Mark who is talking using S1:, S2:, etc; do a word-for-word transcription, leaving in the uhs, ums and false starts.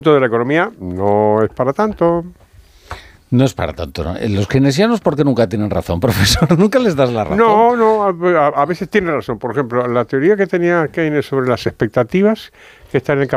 S1: de la economía no es para tanto.
S2: No es para tanto, ¿no? Los keynesianos, ¿por qué nunca tienen razón, profesor? Nunca les das la razón.
S1: No, no, a, a veces tiene razón. Por ejemplo, la teoría que tenía Keynes sobre las expectativas, que está en el